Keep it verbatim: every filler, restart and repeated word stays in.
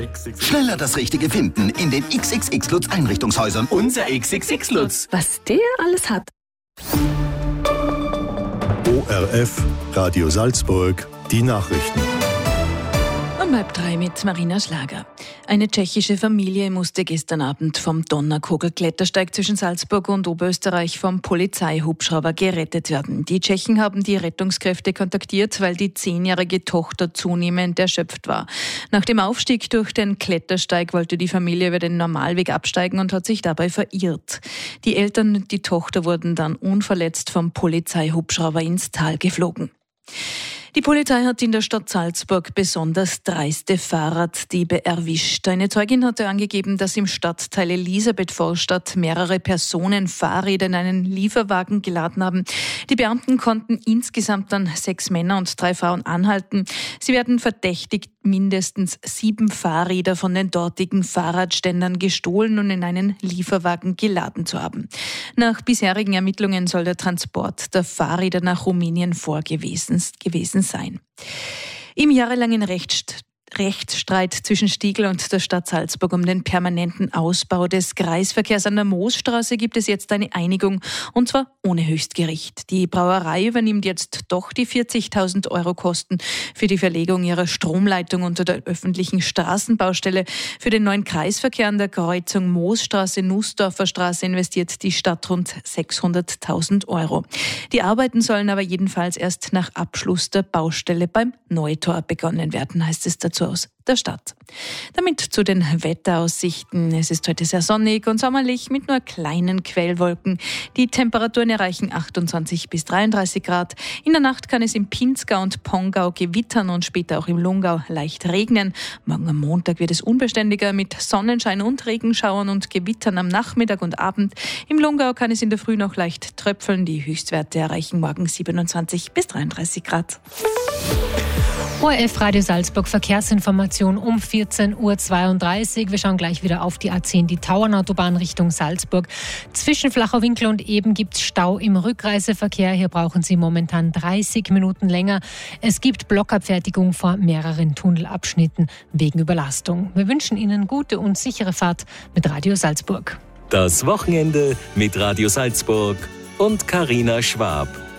Schneller das Richtige finden in den X X X Lutz Einrichtungshäusern. Unser X X X Lutz. Was der alles hat. O R F, Radio Salzburg, die Nachrichten. Um halb drei mit Marina Schlager. Eine tschechische Familie musste gestern Abend vom Donnerkogel-Klettersteig zwischen Salzburg und Oberösterreich vom Polizeihubschrauber gerettet werden. Die Tschechen haben die Rettungskräfte kontaktiert, weil die zehnjährige Tochter zunehmend erschöpft war. Nach dem Aufstieg durch den Klettersteig wollte die Familie über den Normalweg absteigen und hat sich dabei verirrt. Die Eltern und die Tochter wurden dann unverletzt vom Polizeihubschrauber ins Tal geflogen. Die Polizei hat in der Stadt Salzburg besonders dreiste Fahrraddiebe erwischt. Eine Zeugin hatte angegeben, dass im Stadtteil Elisabeth-Vorstadt mehrere Personen Fahrräder in einen Lieferwagen geladen haben. Die Beamten konnten insgesamt dann sechs Männer und drei Frauen anhalten. Sie werden verdächtigt, mindestens sieben Fahrräder von den dortigen Fahrradständern gestohlen und in einen Lieferwagen geladen zu haben. Nach bisherigen Ermittlungen soll der Transport der Fahrräder nach Rumänien vorgewesen gewesen sein. Im jahrelangen Rechtsstreit Rechtsstreit zwischen Stiegl und der Stadt Salzburg um den permanenten Ausbau des Kreisverkehrs an der Moosstraße gibt es jetzt eine Einigung, und zwar ohne Höchstgericht. Die Brauerei übernimmt jetzt doch die vierzigtausend Euro Kosten für die Verlegung ihrer Stromleitung unter der öffentlichen Straßenbaustelle. Für den neuen Kreisverkehr an der Kreuzung Moosstraße-Nussdorfer Straße investiert die Stadt rund sechshunderttausend Euro. Die Arbeiten sollen aber jedenfalls erst nach Abschluss der Baustelle beim Neutor begonnen werden, heißt es dazu aus der Stadt. Damit zu den Wetteraussichten. Es ist heute sehr sonnig und sommerlich mit nur kleinen Quellwolken. Die Temperaturen erreichen achtundzwanzig bis dreiunddreißig Grad. In der Nacht kann es im Pinzgau und Pongau gewittern und später auch im Lungau leicht regnen. Morgen am Montag wird es unbeständiger mit Sonnenschein und Regenschauern und Gewittern am Nachmittag und Abend. Im Lungau kann es in der Früh noch leicht tröpfeln. Die Höchstwerte erreichen morgen siebenundzwanzig bis dreiunddreißig Grad. O R F Radio Salzburg Verkehrsinformation um vierzehn Uhr zweiunddreißig. Wir schauen gleich wieder auf die A zehn, die Tauernautobahn Richtung Salzburg. Zwischen Flachau-Winkel und Eben gibt es Stau im Rückreiseverkehr. Hier brauchen Sie momentan dreißig Minuten länger. Es gibt Blockabfertigung vor mehreren Tunnelabschnitten wegen Überlastung. Wir wünschen Ihnen gute und sichere Fahrt mit Radio Salzburg. Das Wochenende mit Radio Salzburg und Carina Schwab.